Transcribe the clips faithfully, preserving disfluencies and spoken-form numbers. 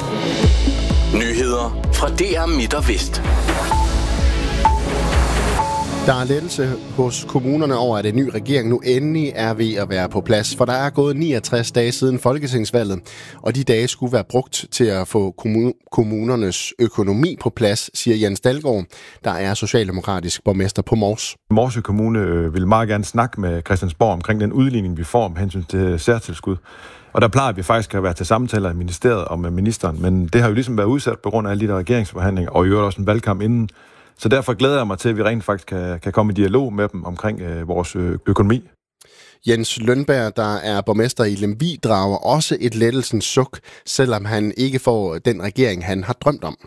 Nyheder fra D R Midt og Vest. Der er lettelse hos kommunerne over, at en ny regering nu endelig er ved at være på plads. For der er gået niogtres dage siden folketingsvalget, og de dage skulle være brugt til at få kommunernes økonomi på plads, siger Jens Dalgaard, der er socialdemokratisk borgmester på Mors. Morsø Kommune vil meget gerne snakke med Christiansborg omkring den udligning, vi får med hensyn til særtilskud. Og der plejer vi faktisk at være til samtaler i ministeriet og med ministeren, men det har jo ligesom været udsat på grund af alle de der regeringsforhandlinger, og i øvrigt også en valgkamp inden. Så derfor glæder jeg mig til, at vi rent faktisk kan, kan komme i dialog med dem omkring øh, vores økonomi. Jens Lønberg, der er borgmester i Lemvig, drager også et lettelsens suk, selvom han ikke får den regering, han har drømt om.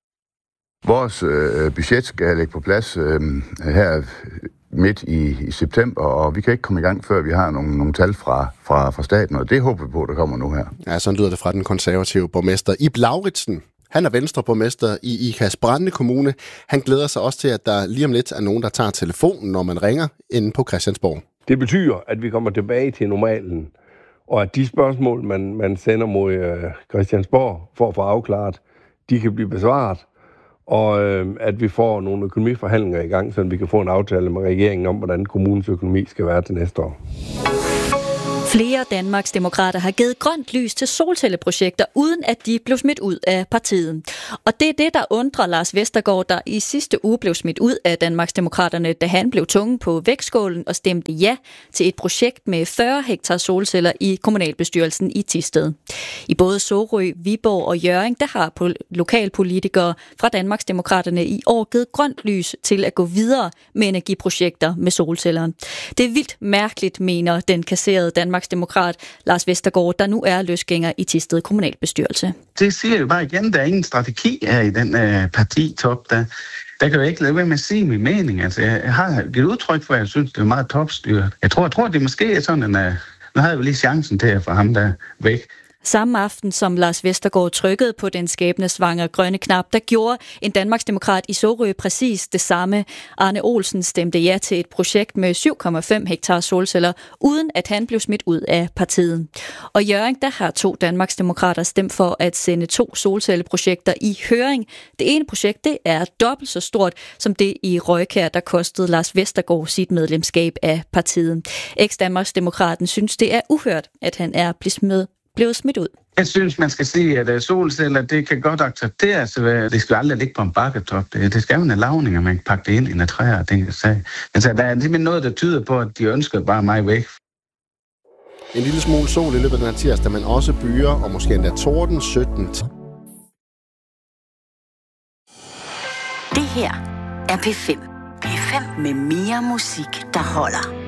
Vores øh, budget skal ligge på plads øh, her midt i, i september, og vi kan ikke komme i gang, før vi har nogle, nogle tal fra, fra, fra staten, og det håber vi på, der kommer nu her. Ja, sådan lyder det fra den konservative borgmester Ib Lauritsen. Han er venstreborgmester i Ikast-Brande Kommune. Han glæder sig også til, at der lige om lidt er nogen, der tager telefonen, når man ringer inde på Christiansborg. Det betyder, at vi kommer tilbage til normalen, og at de spørgsmål, man, man sender mod øh, Christiansborg for at få afklaret, de kan blive besvaret, og øh, at vi får nogle økonomiforhandlinger i gang, så vi kan få en aftale med regeringen om, hvordan kommunens økonomi skal være til næste år. Flere Danmarks Demokrater har givet grønt lys til solcelleprojekter, uden at de blev smidt ud af partiet. Og det er det, der undrer Lars Vestergaard, der i sidste uge blev smidt ud af Danmarks Demokraterne, da han blev tunge på vægtskålen og stemte ja til et projekt med fyrre hektar solceller i kommunalbestyrelsen i Thisted. I både Sorø, Viborg og Hjørring, der har lokalpolitikere fra Danmarks Demokraterne i år givet grønt lys til at gå videre med energiprojekter med solceller. Det er vildt mærkeligt, mener den kasserede Danmarks Demokrat Lars Vestergaard, der nu er løsgænger i Thisted kommunalbestyrelse. Det siger jo bare igen, der er ingen strategi her i den uh, partitop. Der, der kan jo ikke lade være med at sige min mening. Altså, jeg har givet udtryk for, at jeg synes, det er meget topstyret. Jeg tror, jeg tror det måske er sådan en... Uh, nu havde jeg jo lige chancen til at få ham der væk. Samme aften, som Lars Vestergaard trykkede på den skæbnesvangre grønne knap, der gjorde en Danmarksdemokrat i Sorø præcis det samme. Arne Olsen stemte ja til et projekt med syv komma fem hektar solceller, uden at han blev smidt ud af partiet. Og Hjørring, der har to Danmarksdemokrater stemt for at sende to solcelleprojekter i høring. Det ene projekt, det er dobbelt så stort som det i Røjkær, der kostede Lars Vestergaard sit medlemskab af partiet. Eks-Danmarksdemokraten synes, det er uhørt, at han er blevet smidt blev smidt ud. Jeg synes, man skal sige, at solceller, det kan godt accepteres. Det skal aldrig ligge på en bakketop. Det, det skal jo en lavning, at man kan pakke det ind i en træer, den kan sige. Altså, der er simpelthen noget, der tyder på, at de ønsker bare mig væk. En lille smule sol i løbet af den her tirsdag, men også byer og måske endda torden sytten. Det her er P fem. P fem med mere musik, der holder.